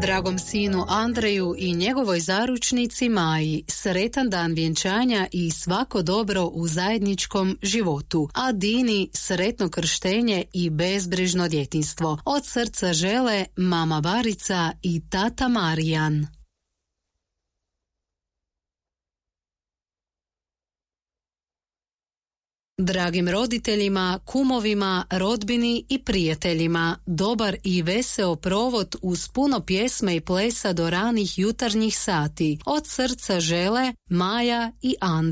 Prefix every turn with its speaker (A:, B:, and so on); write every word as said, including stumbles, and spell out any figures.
A: Dragom sinu Andreju i njegovoj zaručnici Maji sretan dan vjenčanja i svako dobro u zajedničkom životu, a Dini sretno krštenje i bezbrižno djetinjstvo. Od srca žele mama Barica i tata Marijan. Dragim roditeljima, kumovima, rodbini i prijateljima, dobar i veseo provod uz puno pjesme i plesa do ranih jutarnjih sati. Od srca žele Maja i Andrej.